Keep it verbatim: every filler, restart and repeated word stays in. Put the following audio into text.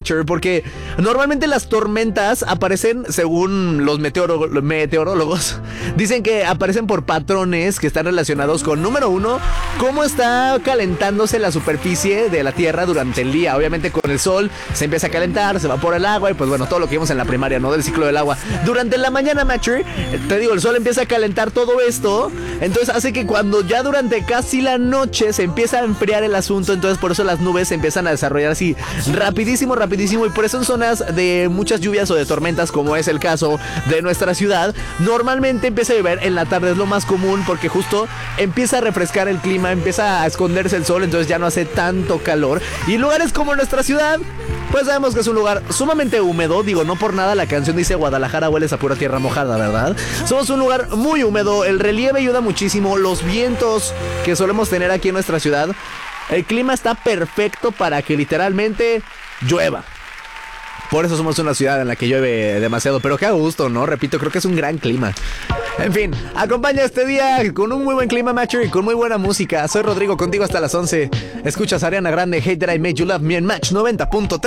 Matcher, porque normalmente las tormentas aparecen, según los meteorólogos, meteorólogos, dicen que aparecen por patrones que están relacionados con, número uno, cómo está calentándose la superficie de la Tierra durante el día. Obviamente con el sol se empieza a calentar, se evapora el agua y pues bueno, todo lo que vimos en la primaria, ¿no? Del ciclo del agua. Durante la mañana, Matcher, te digo, el sol empieza a calentar todo esto, entonces hace que cuando ya durante casi la noche se empieza a enfriar el asunto, entonces por eso las nubes se empiezan a desarrollar así rapidísimo, rapidísimo, y por eso en zonas de muchas lluvias o de tormentas, como es el caso de nuestra ciudad, normalmente empieza a llover en la tarde, es lo más común, porque justo empieza a refrescar el clima, empieza a esconderse el sol, entonces ya no hace tanto calor. Y lugares como nuestra ciudad, pues sabemos que es un lugar sumamente húmedo. Digo, no por nada la canción dice Guadalajara hueles a pura tierra mojada, ¿verdad? Somos un lugar muy húmedo, el relieve ayuda muchísimo, los vientos que solemos tener aquí en nuestra ciudad, el clima está perfecto para que literalmente llueva. Por eso somos una ciudad en la que llueve demasiado, pero qué a gusto, ¿no? Repito, creo que es un gran clima. En fin, acompaña este día con un muy buen clima, Matcher, y con muy buena música. Soy Rodrigo, contigo hasta las once. Escuchas a Ariana Grande, Hate That I Made You Love Me en Match noventa punto tres.